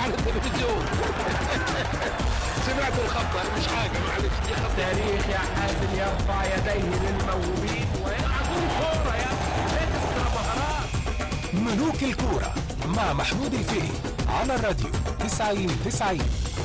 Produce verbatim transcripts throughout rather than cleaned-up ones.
على التلفزيون. سمعت الخطة مش حاجة، معلش دي خطة. تاريخ يا حازم يرفع يديه للموهوبين ويلعبون كورة يا اكسترا مهارات. ملوك الكورة مع محمود الفقي على الراديو تسعين تسعين.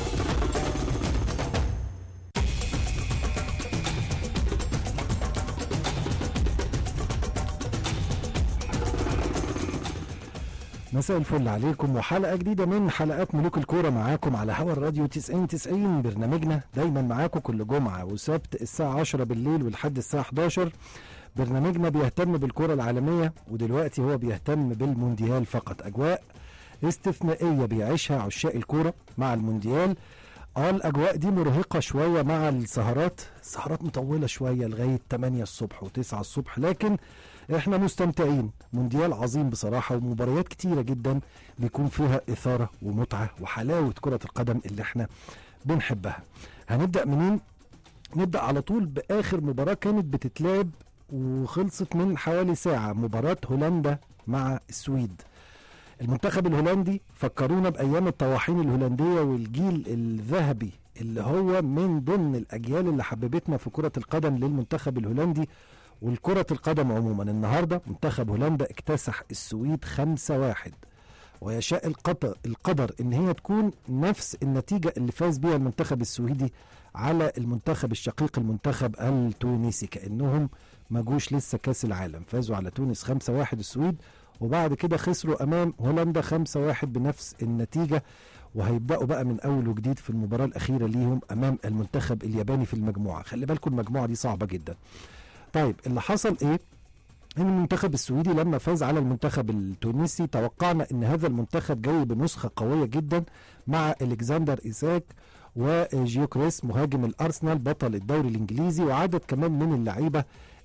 مساء الفل عليكم وحلقة جديدة من حلقات ملوك الكورة معاكم على هوا الراديو تسعين تسعين. برنامجنا دايما معاكم كل جمعة وسبت الساعة عشرة بالليل ولحد الساعة حداشر. برنامجنا بيهتم بالكرة العالمية، ودلوقتي هو بيهتم بالمونديال فقط. أجواء استثنائية بيعيشها عشاق الكرة مع المونديال. اه الأجواء دي مرهقة شوية مع السهرات، السهرات مطولة شوية لغاية تمانية الصبح وتسعة الصبح، لكن احنا مستمتعين. مونديال عظيم بصراحة، ومباريات كتيرة جدا بيكون فيها إثارة ومتعة وحلاوة كرة القدم اللي احنا بنحبها. هنبدأ منين؟ نبدأ على طول بآخر مباراة كانت بتتلعب وخلصت من حوالي ساعة، مباراة هولندا مع السويد. المنتخب الهولندي فكرونا بأيام الطواحين الهولندية والجيل الذهبي اللي هو من ضمن الأجيال اللي حببتنا في كرة القدم للمنتخب الهولندي والكرة القدم عموما. النهاردة منتخب هولندا اكتسح السويد خمسة واحد، ويشاء القدر, القدر ان هي تكون نفس النتيجة اللي فاز بيها المنتخب السويدي على المنتخب الشقيق المنتخب التونسي، كأنهم ما جوش لسه كاس العالم. فازوا على تونس خمسة واحد السويد، وبعد كده خسروا امام هولندا خمسة واحد بنفس النتيجة، وهيبدأوا بقى من اول وجديد في المباراة الاخيرة ليهم امام المنتخب الياباني في المجموعة. خلي بالكم المجموعة دي صعبة جدا. طيب اللي حصل ايه؟ ان المنتخب السويدي لما فاز على المنتخب التونسي توقعنا ان هذا المنتخب جاي بنسخة قوية جدا مع الكسندر إيساك وجيوكريس مهاجم الارسنال بطل الدوري الانجليزي، وعدد كمان من اللعيبة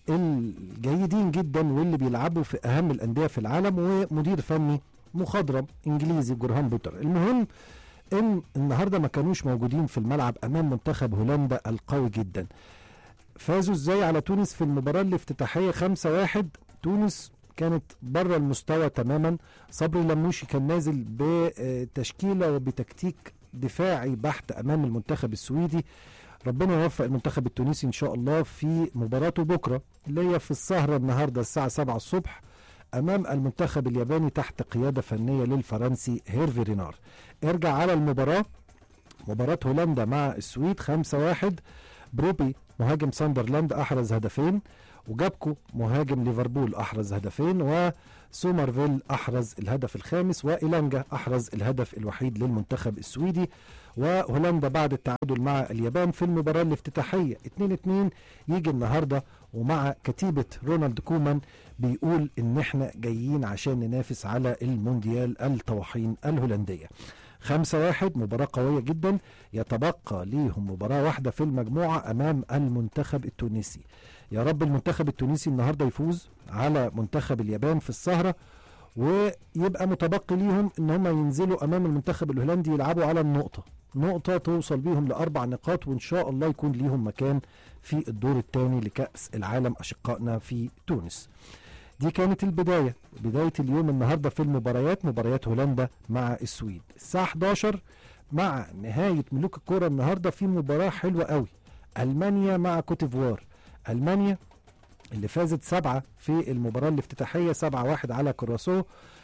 الجيدين جدا واللي بيلعبوا في اهم الاندية في العالم، ومدير فني مخضرم انجليزي جورهان بوتر. المهم ان النهاردة ما كانوش موجودين في الملعب امام منتخب هولندا القوي جدا. فازوا ازاي على تونس في المباراة الافتتاحية خمسة واحد؟ تونس كانت بره المستوى تماما. صبري لموشي كان نازل بتشكيلة وبتكتيك دفاعي بحت امام المنتخب السويدي. ربنا يوفق المنتخب التونسي ان شاء الله في مباراته بكرة اللي هي في السهرة النهاردة الساعة سبعة الصبح امام المنتخب الياباني تحت قيادة فنية للفرنسي هيرفي رينار. ارجع على المباراة، مباراة هولندا مع السويد خمسة واحد. بروبي مهاجم ساندرلاند احرز هدفين، وجابكو مهاجم ليفربول احرز هدفين، وسومرفيل احرز الهدف الخامس، وإيلانجا احرز الهدف الوحيد للمنتخب السويدي. وهولندا بعد التعادل مع اليابان في المباراة الافتتاحية اتنين اتنين يجي النهاردة ومع كتيبة رونالد كومان بيقول ان احنا جايين عشان ننافس على المونديال الطواحين الهولندية. خمسة واحد مباراة قوية جدا. يتبقى ليهم مباراة واحدة في المجموعة أمام المنتخب التونسي. يا رب المنتخب التونسي النهاردة يفوز على منتخب اليابان في السهرة، ويبقى متبقي ليهم ان هم ينزلوا أمام المنتخب الهولندي يلعبوا على النقطة نقطة توصل بيهم لأربع نقاط، وإن شاء الله يكون ليهم مكان في الدور الثاني لكأس العالم أشقائنا في تونس. دي كانت البداية، بداية اليوم النهاردة في المباريات، مباريات هولندا مع السويد الساعة حداشر. مع نهاية ملوك الكرة النهاردة في مباراة حلوة قوي، ألمانيا مع كوتيفوار. ألمانيا اللي فازت سبعة في المباراة الافتتاحية سبعة واحد على كرواسو،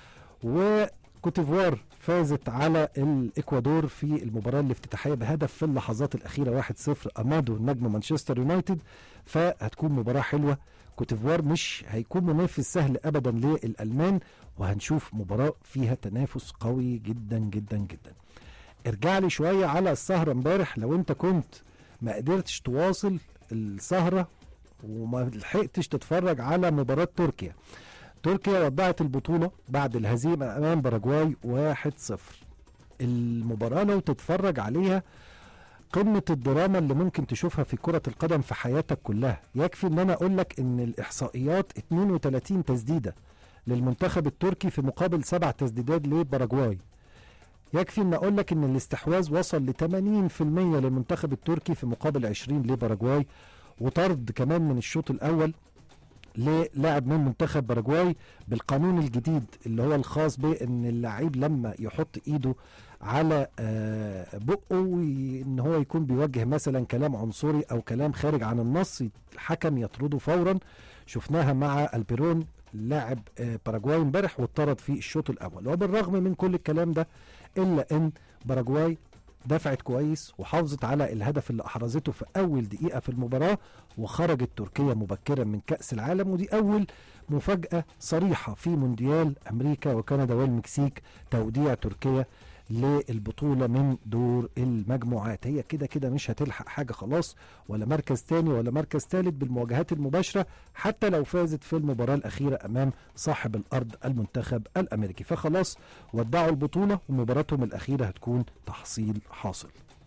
وكوتيفوار فازت على الإكوادور في المباراة الافتتاحية بهدف في اللحظات الأخيرة واحد صفر أمادو نجم مانشستر يونايتد. فهتكون مباراة حلوة. كوتيفوار مش هيكون منافس سهل ابدا للالمان، وهنشوف مباراة فيها تنافس قوي جدا جدا جدا. ارجع لي شوية على السهرة امبارح لو انت كنت ما قدرتش تواصل السهرة وما لحقتش تتفرج على مباراة تركيا. تركيا وضعت البطولة بعد الهزيمة امام باراجواي واحد صفر. المباراة لو تتفرج عليها قمة الدراما اللي ممكن تشوفها في كرة القدم في حياتك كلها. يكفي ان انا اقول لك ان الاحصائيات اتنين وتلاتين تسديدة للمنتخب التركي في مقابل سبع تسديدات لباراجواي. يكفي ان اقول لك ان الاستحواذ وصل ل ثمانين بالمية للمنتخب التركي في مقابل عشرين لباراجواي، وطرد كمان من الشوط الاول للاعب من منتخب باراجواي بالقانون الجديد اللي هو الخاص بان اللعيب لما يحط ايده على بقه ان هو يكون بيوجه مثلا كلام عنصري او كلام خارج عن النص، الحكم يطرده فورا. شفناها مع البيرون لاعب باراجواي امبارح واتطرد في الشوط الاول. وبالرغم من كل الكلام ده الا ان باراجواي دفعت كويس وحافظت على الهدف اللي احرزته في اول دقيقه في المباراه، وخرجت تركيا مبكرا من كاس العالم. ودي اول مفاجاه صريحه في مونديال امريكا وكندا والمكسيك، توديع تركيا للبطوله من دور المجموعات. هي كده كده مش هتلحق حاجه خلاص، ولا مركز تاني ولا مركز ثالث بالمواجهات المباشره، حتى لو فازت في المباراه الاخيره امام صاحب الارض المنتخب الامريكي. فخلاص ودعوا البطوله ومباراتهم الاخيره هتكون تحصيل حاصل.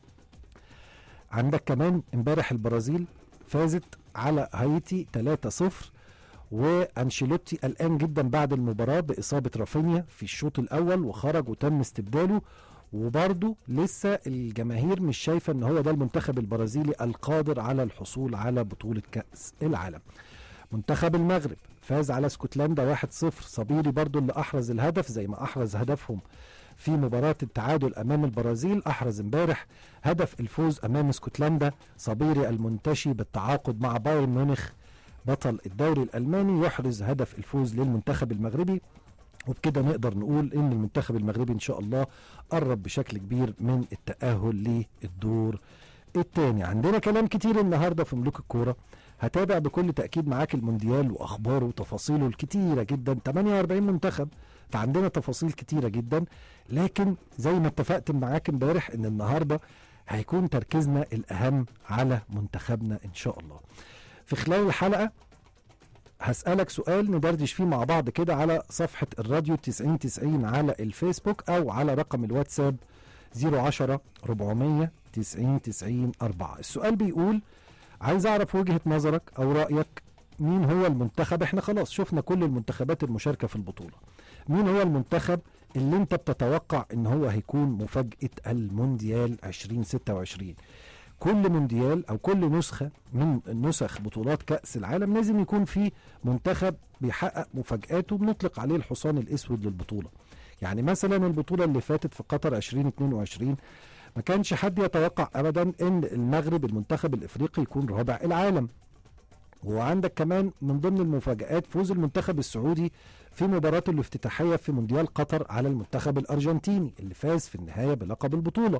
عندك كمان امبارح البرازيل فازت على هايتي ثلاثة صفر، وانشيلوتي قلقان جدا بعد المباراه باصابه رافينيا في الشوط الاول وخرج وتم استبداله. وبرضه لسه الجماهير مش شايفه ان هو ده المنتخب البرازيلي القادر على الحصول على بطوله كاس العالم. منتخب المغرب فاز على اسكتلندا واحد صفر، صبيري برضه اللي احرز الهدف زي ما احرز هدفهم في مباراه التعادل امام البرازيل. احرز امبارح هدف الفوز امام اسكتلندا صبيري المنتشي بالتعاقد مع بايرن ميونخ بطل الدوري الألماني، يحرز هدف الفوز للمنتخب المغربي. وبكده نقدر نقول ان المنتخب المغربي ان شاء الله قرب بشكل كبير من التأهل للدور الثاني. عندنا كلام كتير النهارده في ملوك الكوره، هتابع بكل تأكيد معاك المونديال واخباره وتفاصيله الكتيرة جدا، ثمانية وأربعين منتخب فعندنا تفاصيل كتيرة جدا. لكن زي ما اتفقت معاك امبارح ان النهارده هيكون تركيزنا الاهم على منتخبنا ان شاء الله. في خلال الحلقة هسألك سؤال ندردش فيه مع بعض كده على صفحة الراديو تسعين تسعين على الفيسبوك أو على رقم الواتساب صفر عشرة أربعمية تسعين تسعين أربعة. السؤال بيقول عايز أعرف وجهة نظرك أو رأيك، مين هو المنتخب؟ احنا خلاص شفنا كل المنتخبات المشاركة في البطولة، مين هو المنتخب اللي انت بتتوقع ان هو هيكون مفاجأة المونديال عشرين ستة وعشرين؟ كل مونديال او كل نسخه من نسخ بطولات كاس العالم لازم يكون في منتخب بيحقق مفاجآته بنطلق عليه الحصان الاسود للبطوله. يعني مثلا البطوله اللي فاتت في قطر عشرين اتنين وعشرين ما كانش حد يتوقع ابدا ان المغرب المنتخب الافريقي يكون رابع العالم. وعندك كمان من ضمن المفاجآت فوز المنتخب السعودي في مباراته الافتتاحيه في مونديال قطر على المنتخب الارجنتيني اللي فاز في النهايه بلقب البطوله.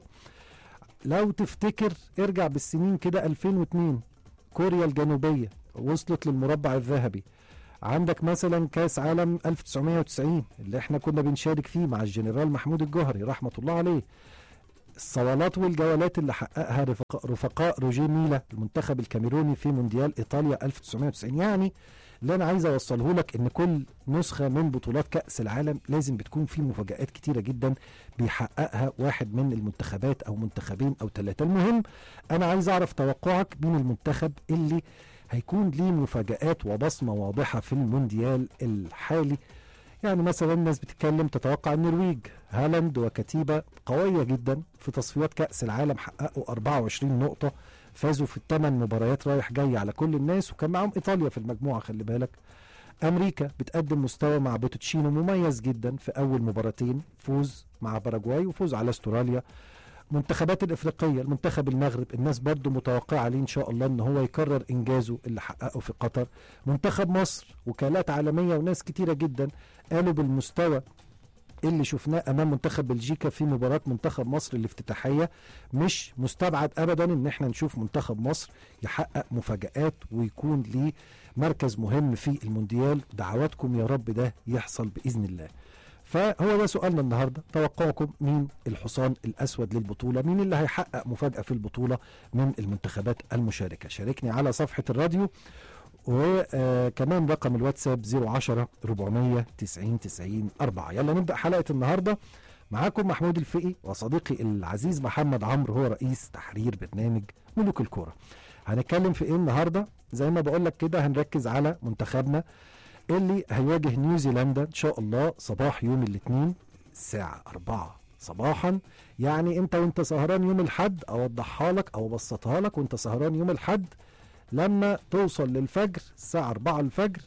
لو تفتكر ارجع بالسنين كده ألفين واثنين كوريا الجنوبية وصلت للمربع الذهبي. عندك مثلا كاس عالم ألف وتسعمية وتسعين اللي احنا كنا بنشارك فيه مع الجنرال محمود الجوهري رحمة الله عليه. الصوالات والجولات اللي حققها رفقاء, رفقاء روجيه ميلا المنتخب الكاميروني في مونديال ايطاليا ألف وتسعمية وتسعين. يعني اللي انا عايز اوصله لك ان كل نسخة من بطولات كأس العالم لازم بتكون في مفاجآت كتيرة جدا بيحققها واحد من المنتخبات او منتخبين او ثلاثة. المهم انا عايز اعرف توقعك مين المنتخب اللي هيكون ليه مفاجآت وبصمة واضحة في المونديال الحالي. يعني مثلا الناس بتتكلم تتوقع النرويج، هالاند وكتيبة قوية جدا في تصفيات كأس العالم حققوا أربعة وعشرين نقطة، فازوا في الثمان مباريات رايح جاي على كل الناس، وكان معهم ايطاليا في المجموعه. خلي بالك امريكا بتقدم مستوى مع بوتوتشينو مميز جدا في اول مباراتين، فوز مع باراجواي وفوز على استراليا. منتخبات الافريقيه المنتخب المغرب الناس برضو متوقعه عليه ان شاء الله ان هو يكرر انجازه اللي حققه في قطر. منتخب مصر وكالات عالميه وناس كتيره جدا قالوا بالمستوى اللي شفناه امام منتخب بلجيكا في مباراة منتخب مصر الافتتاحية مش مستبعد ابدا ان احنا نشوف منتخب مصر يحقق مفاجآت ويكون ليه مركز مهم في المونديال. دعواتكم يا رب ده يحصل باذن الله. فهو ده سؤالنا النهارده، توقعكم مين الحصان الاسود للبطولة، مين اللي هيحقق مفاجأة في البطولة من المنتخبات المشاركة؟ شاركني على صفحة الراديو وكمان رقم الواتساب صفر عشرة أربعمية تسعين تسعين أربعة. يلا نبدأ حلقة النهاردة. معاكم محمود الفقي وصديقي العزيز محمد عمرو هو رئيس تحرير برنامج ملوك الكورة. هنتكلم في ايه النهاردة؟ زي ما بقول لك كده هنركز على منتخبنا اللي هيواجه نيوزيلندا ان شاء الله صباح يوم الاثنين الساعة أربعة صباحا. يعني انت وانت سهران يوم الحد اوضحها لك او ابسطها لك، وانت سهران يوم الحد لما توصل للفجر الساعة أربعة الفجر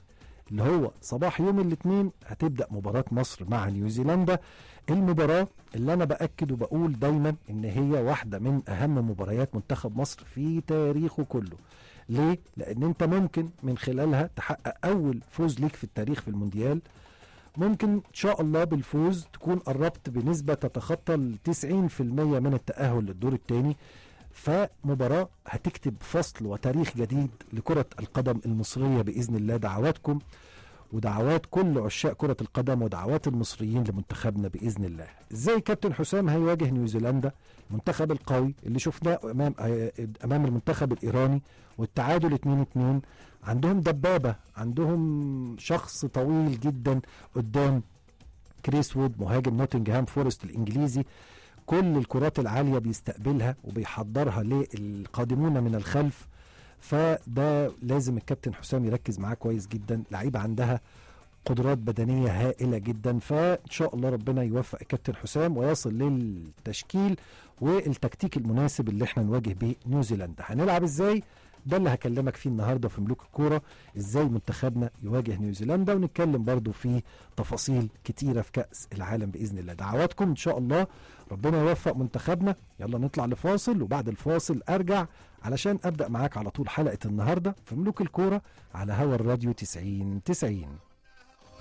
اللي هو صباح يوم الاثنين هتبدأ مباراة مصر مع نيوزيلندا. المباراة اللي انا بأكد وبقول دايما ان هي واحدة من اهم مباريات منتخب مصر في تاريخه كله. ليه؟ لان انت ممكن من خلالها تحقق اول فوز ليك في التاريخ في المونديال، ممكن ان شاء الله بالفوز تكون قربت بنسبة تتخطى ال تسعين في المية من التأهل للدور الثاني. فمباراة هتكتب فصل وتاريخ جديد لكرة القدم المصرية بإذن الله. دعواتكم ودعوات كل عشاق كرة القدم ودعوات المصريين لمنتخبنا بإذن الله. ازاي كابتن حسام هيواجه نيوزيلندا، المنتخب القوي اللي شفناه امام امام المنتخب الايراني والتعادل اتنين اتنين. عندهم دبابة، عندهم شخص طويل جدا قدام، كريس وود مهاجم نوتنجهام فورست الانجليزي، كل الكرات العالية بيستقبلها وبيحضرها للقادمون من الخلف. فده لازم الكابتن حسام يركز معاه كويس جدا. لعيبة عندها قدرات بدنية هائلة جدا، فإن شاء الله ربنا يوفق الكابتن حسام ويصل للتشكيل والتكتيك المناسب اللي احنا نواجه به نيوزيلندا. هنلعب ازاي؟ ده اللي هكلمك فيه النهاردة في ملوك الكورة، ازاي منتخبنا يواجه نيوزيلندا، ونتكلم برضو في تفاصيل كتيرة في كأس العالم بإذن الله. دعواتكم إن شاء الله ربنا يوفق منتخبنا. يلا نطلع لفاصل، وبعد الفاصل أرجع علشان أبدأ معاك على طول حلقة النهاردة في ملوك الكورة على هوا الراديو تسعين تسعين.